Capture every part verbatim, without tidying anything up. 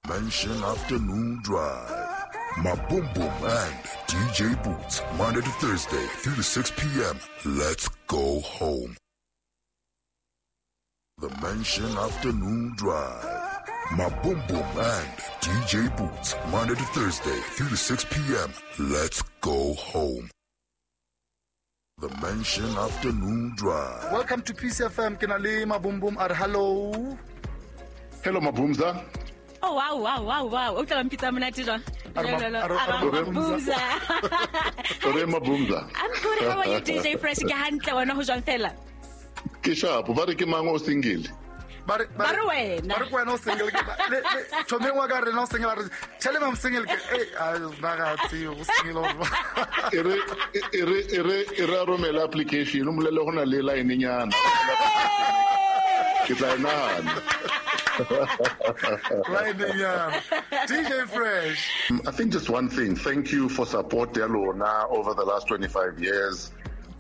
Mansion Afternoon Drive. My Boom Boom and D J Boots, Monday to Thursday, three to six p.m. Let's go home. The Mansion Afternoon Drive. My Boom Boom and D J Boots, Monday to Thursday, three to six p.m. Let's go home. The Mansion Afternoon Drive. Welcome to P C F M. Kenali Maboom Boom ar hello. Hello Mabumza. Oh wow wow wow wow. Utala mpita mnati jo. Mabumza. Ore Mabumza. I'm good. How are you D J Fresh? Ke hantle wena ho jwang fela? Ke sharp, ba re ke mango single. Bare bare wena. Bare kwena o single ke. Le tshome wa ka re no single. Tshele mam single ke. Eh ba ga tsi o single. Ere ere ere ere romela application o molele gona le line nyana. Ke tla nana. Right there, D J Fresh. I think just one thing. Thank you for support, Yalona, over the last twenty-five years.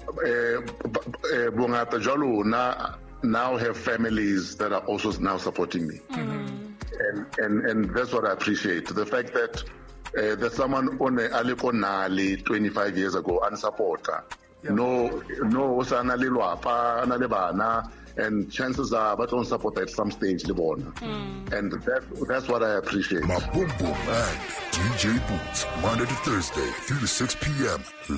Bongata Jalona now have families that are also now supporting me, mm. and and and that's what I appreciate. The fact that uh, there's someone on a Alikonali twenty-five years ago and supporter. Yeah. No, no, Osana Lilwapa, Analebana. And chances are, but on support at some stage, Libon. Mm. And that, that's what I appreciate. My Boom Boom and D J Boots, Monday to Thursday, three to six p.m.